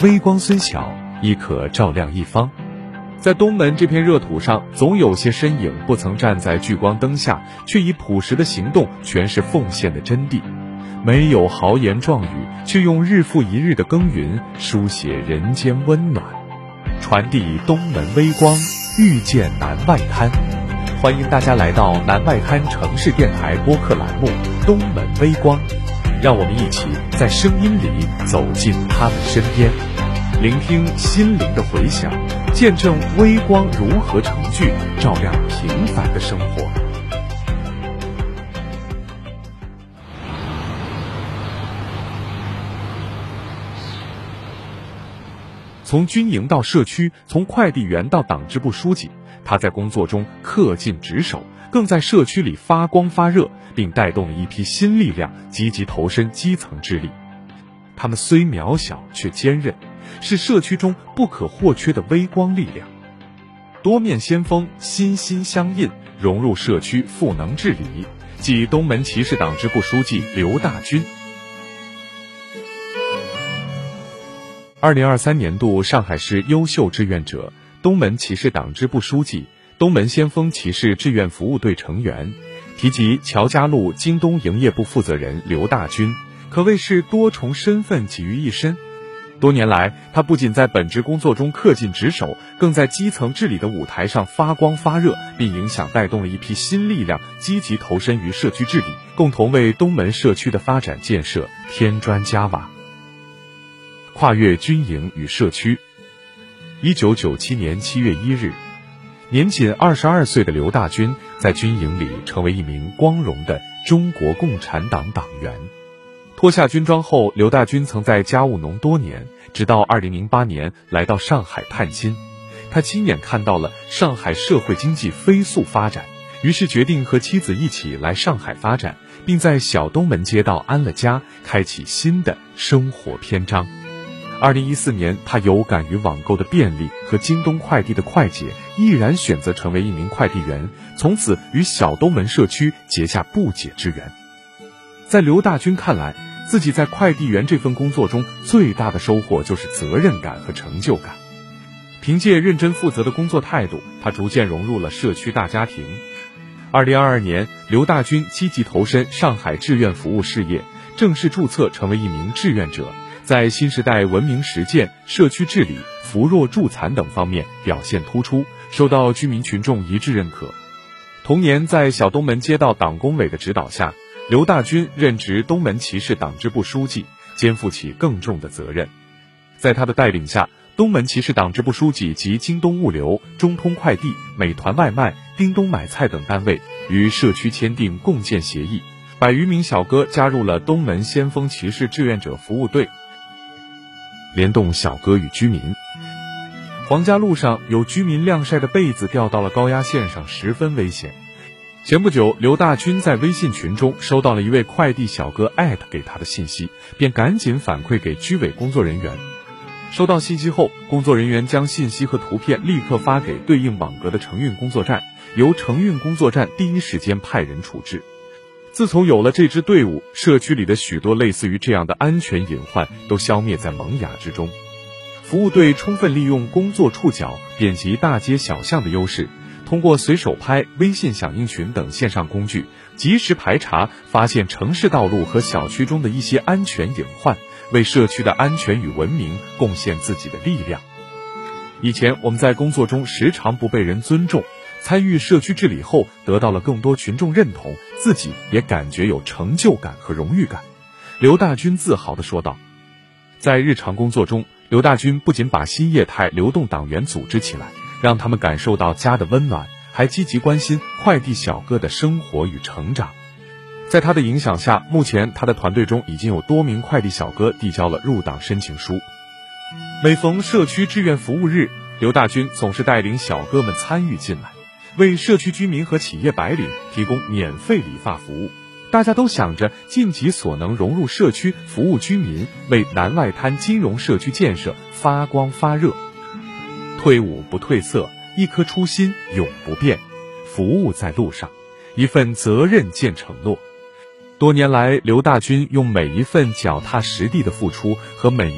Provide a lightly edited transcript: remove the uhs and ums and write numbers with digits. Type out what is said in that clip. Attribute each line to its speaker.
Speaker 1: 微光虽小，亦可照亮一方。在东门这片热土上，总有些身影不曾站在聚光灯下，却以朴实的行动诠释奉献的真谛。没有豪言壮语，却用日复一日的耕耘书写人间温暖，传递东门微光，遇见南外滩。欢迎大家来到南外滩城市电台播客栏目《东门微光》，让我们一起在声音里走进他们身边，聆听心灵的回响，见证微光如何成聚，照亮平凡的生活。从军营到社区，从快递员到党支部书记，他在工作中恪尽职守，更在社区里发光发热，并带动了一批新力量积极投身基层之力。他们虽渺小却坚韧，是社区中不可或缺的微光力量。多面先锋心心相印，融入社区赋能治理，即东门骑士党支部书记刘大军。2023年度上海市优秀志愿者、东门骑士党支部书记、东门先锋骑士志愿服务队成员，提及乔家路京东营业部负责人刘大军，可谓是多重身份集于一身。多年来，他不仅在本职工作中恪尽职守，更在基层治理的舞台上发光发热，并影响带动了一批新力量积极投身于社区治理，共同为东门社区的发展建设添砖加瓦。跨越军营与社区。1997年7月1日，年仅22岁的刘大军在军营里成为一名光荣的中国共产党党员。脱下军装后，刘大军曾在家务农多年，直到2008年来到上海探亲。他亲眼看到了上海社会经济飞速发展，于是决定和妻子一起来上海发展，并在小东门街道安了家，开启新的生活篇章。2014年，他有感于网购的便利和京东快递的快捷，毅然选择成为一名快递员，从此与小东门社区结下不解之缘。在刘大军看来，自己在快递员这份工作中最大的收获就是责任感和成就感。凭借认真负责的工作态度，他逐渐融入了社区大家庭。2022年，刘大军积极投身上海志愿服务事业，正式注册成为一名志愿者，在新时代文明实践、社区治理、扶弱助残等方面表现突出，受到居民群众一致认可。同年，在小东门街道党工委的指导下，刘大军任职东门骑士党支部书记，肩负起更重的责任。在他的带领下，东门骑士党支部书记及京东物流、中通快递、美团外卖、叮咚买菜等单位与社区签订共建协议，100余名小哥加入了东门先锋骑士志愿者服务队，联动小哥与居民。黄家路上有居民晾晒的被子掉到了高压线上，十分危险。前不久，刘大军在微信群中收到了一位快递小哥艾特给他的信息，便赶紧反馈给居委工作人员。收到信息后，工作人员将信息和图片立刻发给对应网格的承运工作站，由承运工作站第一时间派人处置。自从有了这支队伍，社区里的许多类似于这样的安全隐患都消灭在萌芽之中。服务队充分利用工作触角遍及大街小巷的优势，通过随手拍、微信响应群等线上工具，及时排查发现城市道路和小区中的一些安全隐患，为社区的安全与文明贡献自己的力量。以前我们在工作中时常不被人尊重，参与社区治理后得到了更多群众认同，自己也感觉有成就感和荣誉感。刘大军自豪地说道。在日常工作中，刘大军不仅把新业态流动党员组织起来，让他们感受到家的温暖，还积极关心快递小哥的生活与成长。在他的影响下，目前他的团队中已经有多名快递小哥递交了入党申请书。每逢社区志愿服务日，刘大军总是带领小哥们参与进来，为社区居民和企业白领提供免费理发服务。大家都想着尽己所能融入社区，服务居民，为南外滩金融社区建设发光发热。退伍不褪色，一颗初心永不变，服务在路上，一份责任见承诺。多年来，刘大军用每一份脚踏实地的付出和每